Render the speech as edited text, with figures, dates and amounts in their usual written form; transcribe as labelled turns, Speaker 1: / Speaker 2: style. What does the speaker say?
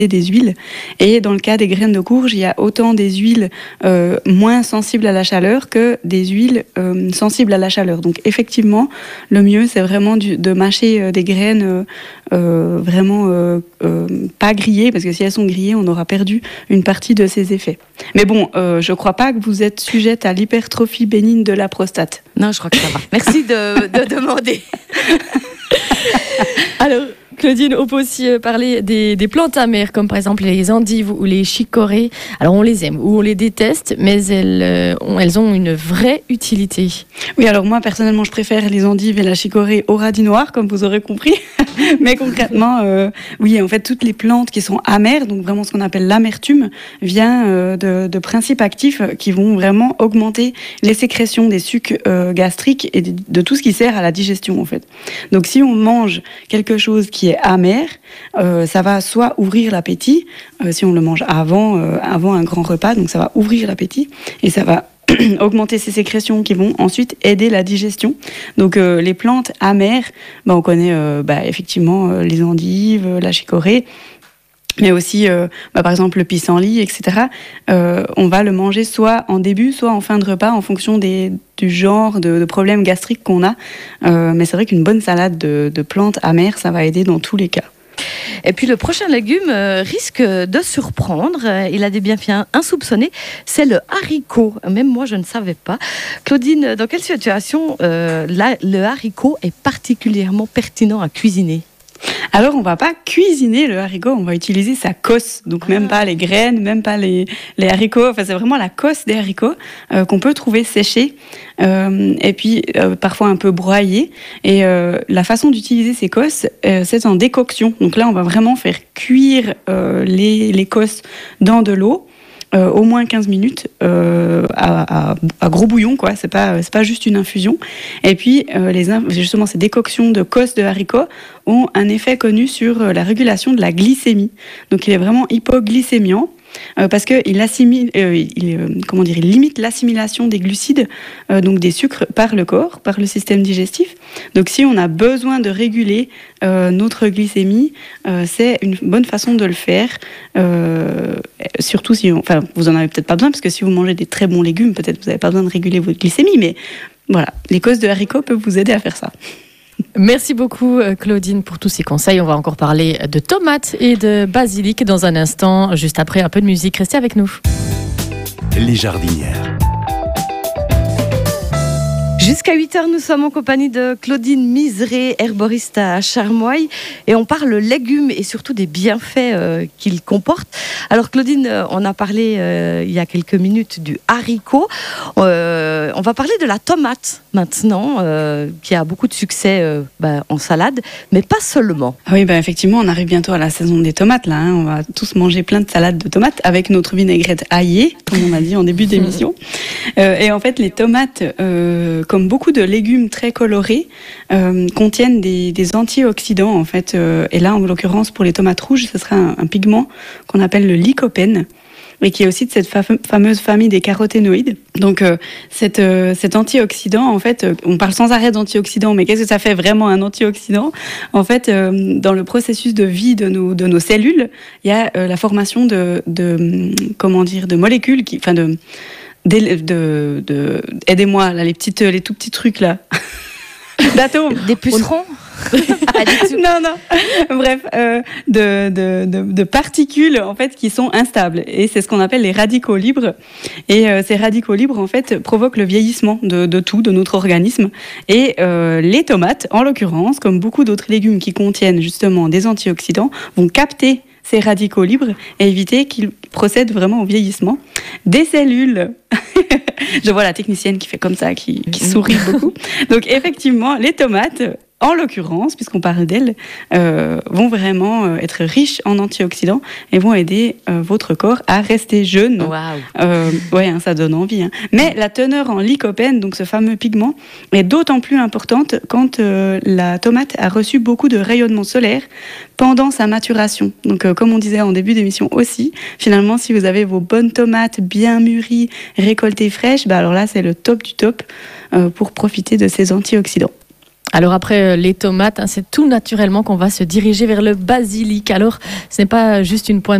Speaker 1: des huiles. Et dans le cas des graines de courge, il y a autant des huiles moins sensibles à la chaleur que des huiles sensibles à la chaleur. Donc effectivement, le mieux, c'est vraiment de mâcher des graines vraiment pas grillées, parce que si elles sont grillées, on aura perdu une partie de ses effets. Mais bon, je ne crois pas que vous êtes sujette à l'hypertrophie bénigne de la prostate.
Speaker 2: Non, je crois que ça va. Merci de demander.
Speaker 3: Alors, Claudine, on peut aussi parler des plantes amères, comme par exemple les endives ou les chicorées. Alors, on les aime ou on les déteste, mais elles ont une vraie utilité.
Speaker 1: Oui, alors moi, personnellement, je préfère les endives et la chicorée au radis noir, comme vous aurez compris. Mais concrètement, oui, en fait, toutes les plantes qui sont amères, donc vraiment ce qu'on appelle l'amertume, vient de principes actifs qui vont vraiment augmenter les sécrétions des sucs gastriques et de tout ce qui sert à la digestion, en fait. Donc, si on mange quelque chose qui est amer, ça va soit ouvrir l'appétit, si on le mange avant un grand repas, donc ça va ouvrir l'appétit, et ça va augmenter ces sécrétions qui vont ensuite aider la digestion. Donc les plantes amères, on connaît effectivement les endives, la chicorée, mais aussi par exemple le pissenlit, etc. On va le manger soit en début, soit en fin de repas, en fonction du genre de problème gastrique qu'on a. Mais c'est vrai qu'une bonne salade de plantes amères, ça va aider dans tous les cas.
Speaker 2: Et puis le prochain légume risque de surprendre. Il a des bienfaits insoupçonnés. C'est le haricot. Même moi, je ne savais pas. Claudine, dans quelle situation le haricot est particulièrement pertinent à cuisiner ?
Speaker 1: Alors, on va pas cuisiner le haricot, on va utiliser sa cosse. Donc, même pas les graines, même pas les haricots. Enfin, c'est vraiment la cosse des haricots qu'on peut trouver séchée et puis parfois un peu broyée. Et la façon d'utiliser ces cosses, c'est en décoction. Donc là, on va vraiment faire cuire les cosses dans de l'eau. Au moins 15 minutes à gros bouillon, quoi. C'est pas juste une infusion. Et puis justement ces décoctions de cosses de haricots ont un effet connu sur la régulation de la glycémie. Donc il est vraiment hypoglycémiant. Parce qu'il il limite l'assimilation des glucides, donc des sucres, par le corps, par le système digestif. Donc si on a besoin de réguler notre glycémie, c'est une bonne façon de le faire. Surtout si, vous en avez peut-être pas besoin, parce que si vous mangez des très bons légumes, peut-être vous n'avez pas besoin de réguler votre glycémie, mais voilà, les cosses de haricots peuvent vous aider à faire ça.
Speaker 3: Merci beaucoup Claudine pour tous ces conseils. On va encore parler de tomates et de basilic dans un instant, juste après un peu de musique. Restez avec nous.
Speaker 4: Les jardinières.
Speaker 2: Jusqu'à 8h, nous sommes en compagnie de Claudine Miseré, herboriste à Charmoille, et on parle légumes et surtout des bienfaits qu'ils comportent. Alors Claudine, on a parlé il y a quelques minutes du haricot. On va parler de la tomate maintenant, qui a beaucoup de succès en salade, mais pas seulement.
Speaker 1: Oui, effectivement, on arrive bientôt à la saison des tomates là. On va tous manger plein de salades de tomates avec notre vinaigrette aillée, comme on a dit en début d'émission. Et en fait, les tomates, comme beaucoup de légumes très colorés, contiennent des antioxydants en fait. Et là, en l'occurrence, pour les tomates rouges, ce sera un pigment qu'on appelle le lycopène, et qui est aussi de cette fameuse famille des caroténoïdes. Donc cet antioxydant, en fait, on parle sans arrêt d'antioxydant, mais qu'est-ce que ça fait vraiment un antioxydant ? En fait, dans le processus de vie de nos cellules, il y a la formation de molécules aidez-moi là, les tout petits trucs là. D'atomes.
Speaker 2: Des pucerons.
Speaker 1: Non. Bref, de particules en fait qui sont instables, et c'est ce qu'on appelle les radicaux libres. Et ces radicaux libres en fait provoquent le vieillissement de notre organisme. Et les tomates, en l'occurrence, comme beaucoup d'autres légumes qui contiennent justement des antioxydants, vont capter ces radicaux libres et éviter qu'ils procèdent vraiment au vieillissement des cellules. Je vois la technicienne qui fait comme ça, qui sourit beaucoup. Donc effectivement, les tomates, en l'occurrence, puisqu'on parle d'elles, vont vraiment être riches en antioxydants et vont aider votre corps à rester jeune.
Speaker 2: Waouh.
Speaker 1: Ça donne envie. Mais la teneur en lycopène, donc ce fameux pigment, est d'autant plus importante quand la tomate a reçu beaucoup de rayonnement solaire pendant sa maturation. Donc comme on disait en début d'émission aussi, finalement, si vous avez vos bonnes tomates bien mûries, récoltées fraîches, alors là, c'est le top du top pour profiter de ces antioxydants.
Speaker 3: Alors après les tomates, c'est tout naturellement qu'on va se diriger vers le basilic. Alors ce n'est pas juste une pointe